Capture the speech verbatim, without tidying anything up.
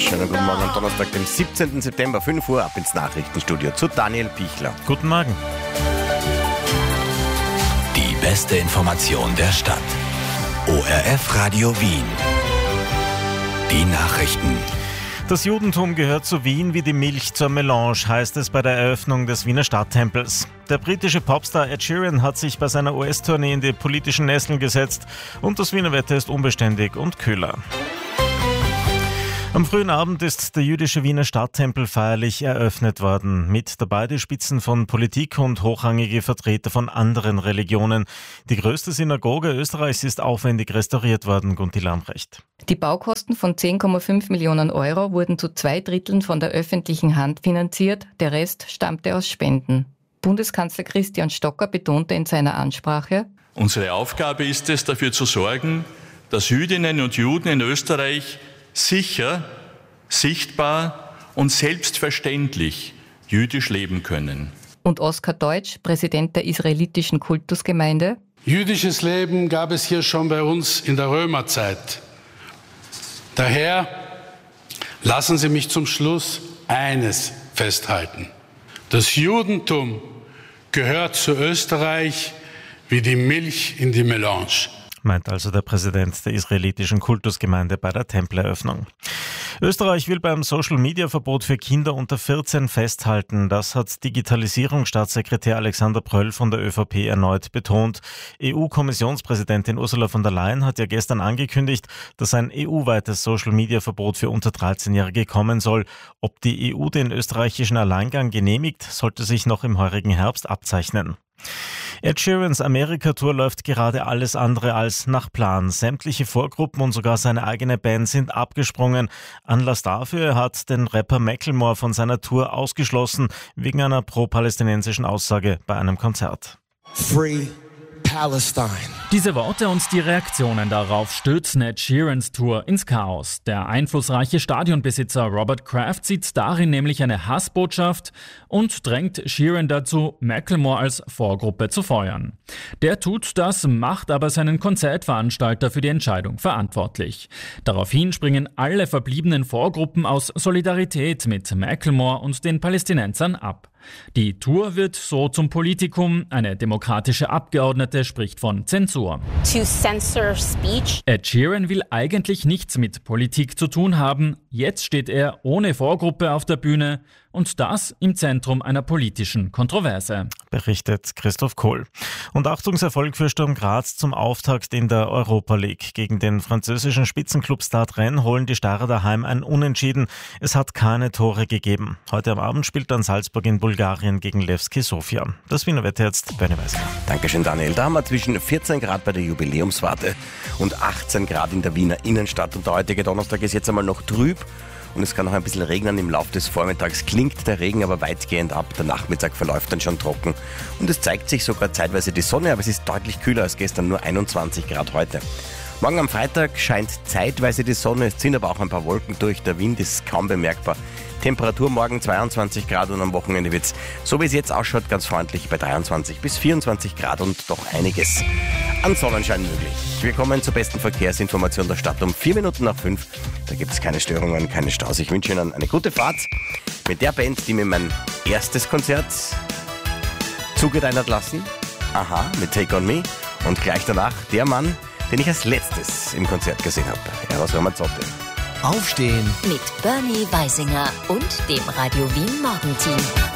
Schönen guten Morgen am Donnerstag, dem siebzehnten September, fünf Uhr, ab ins Nachrichtenstudio zu Daniel Pichler. Guten Morgen. Die beste Information der Stadt. O R F Radio Wien. Die Nachrichten. Das Judentum gehört zu Wien wie die Milch zur Melange, heißt es bei der Eröffnung des Wiener Stadttempels. Der britische Popstar Ed Sheeran hat sich bei seiner U S-Tournee in die politischen Nesseln gesetzt und das Wiener Wetter ist unbeständig und kühler. Am frühen Abend ist der jüdische Wiener Stadttempel feierlich eröffnet worden. Mit dabei die Spitzen von Politik und hochrangige Vertreter von anderen Religionen. Die größte Synagoge Österreichs ist aufwendig restauriert worden, Gunti Lambrecht. Die Baukosten von zehn Komma fünf Millionen Euro wurden zu zwei Dritteln von der öffentlichen Hand finanziert. Der Rest stammte aus Spenden. Bundeskanzler Christian Stocker betonte in seiner Ansprache: Unsere Aufgabe ist es, dafür zu sorgen, dass Jüdinnen und Juden in Österreich sicher, sichtbar und selbstverständlich jüdisch leben können. Und Oskar Deutsch, Präsident der israelitischen Kultusgemeinde: Jüdisches Leben gab es hier schon bei uns in der Römerzeit. Daher lassen Sie mich zum Schluss eines festhalten. Das Judentum gehört zu Österreich wie die Milch in die Melange. Meint also der Präsident der israelitischen Kultusgemeinde bei der Tempeleröffnung. Österreich will beim Social-Media-Verbot für Kinder unter vierzehn festhalten. Das hat Digitalisierungsstaatssekretär Alexander Pröll von der ÖVP erneut betont. E U-Kommissionspräsidentin Ursula von der Leyen hat ja gestern angekündigt, dass ein E U-weites Social-Media-Verbot für unter dreizehnjährige kommen soll. Ob die E U den österreichischen Alleingang genehmigt, sollte sich noch im heurigen Herbst abzeichnen. Ed Sheerans Amerika-Tour läuft gerade alles andere als nach Plan. Sämtliche Vorgruppen und sogar seine eigene Band sind abgesprungen. Anlass dafür hat den Rapper Macklemore von seiner Tour ausgeschlossen, wegen einer pro-palästinensischen Aussage bei einem Konzert. Free Palestine. Diese Worte und die Reaktionen darauf stürzen Ed Sheerans Tour ins Chaos. Der einflussreiche Stadionbesitzer Robert Kraft sieht darin nämlich eine Hassbotschaft und drängt Sheeran dazu, Macklemore als Vorgruppe zu feuern. Der tut das, macht aber seinen Konzertveranstalter für die Entscheidung verantwortlich. Daraufhin springen alle verbliebenen Vorgruppen aus Solidarität mit Macklemore und den Palästinensern ab. Die Tour wird so zum Politikum. Eine demokratische Abgeordnete spricht von Zensur. To censor speech. Ed Sheeran will eigentlich nichts mit Politik zu tun haben. Jetzt steht er ohne Vorgruppe auf der Bühne und das im Zentrum einer politischen Kontroverse. Berichtet Christoph Kohl. Und Achtungserfolg für Sturm Graz zum Auftakt in der Europa League. Gegen den französischen Spitzenklub Stade Rennes holen die Steirer daheim ein Unentschieden. Es hat keine Tore gegeben. Heute am Abend spielt dann Salzburg in Bulgarien gegen Levski Sofia. Das Wiener Wetter jetzt, Bernie Weiser. Dankeschön, Daniel. Da haben wir zwischen vierzehn Grad bei der Jubiläumswarte und achtzehn Grad in der Wiener Innenstadt. Und der heutige Donnerstag ist jetzt einmal noch trüb. Und es kann noch ein bisschen regnen im Laufe des Vormittags. Klingt der Regen aber weitgehend ab. Der Nachmittag verläuft dann schon trocken. Und es zeigt sich sogar zeitweise die Sonne, aber es ist deutlich kühler als gestern, nur einundzwanzig Grad heute. Morgen am Freitag scheint zeitweise die Sonne, es ziehen aber auch ein paar Wolken durch. Der Wind ist kaum bemerkbar. Temperatur morgen zweiundzwanzig Grad und am Wochenende wird es, so wie es jetzt ausschaut, ganz freundlich bei dreiundzwanzig bis vierundzwanzig Grad und doch einiges an Sonnenschein möglich. Wir kommen zur besten Verkehrsinformation der Stadt um vier Minuten nach fünf. Da gibt es keine Störungen, keine Staus. Ich wünsche Ihnen eine gute Fahrt mit der Band, die mir mein erstes Konzert zugeteilt lassen. Aha, mit Take On Me. Und gleich danach der Mann, den ich als letztes im Konzert gesehen habe, Eros Ramazzotti. Aufstehen Mit Bernie Weisinger und dem Radio Wien Morgenteam.